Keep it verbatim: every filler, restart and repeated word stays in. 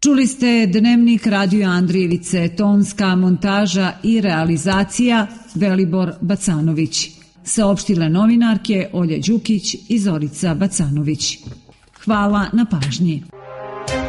Čuli ste Dnevnik Radio Andrijevice, tonska montaža i realizacija Velibor Bacanović. Saopštile novinarke Olja Đukić i Zorica Bacanović. Hvala na pažnji.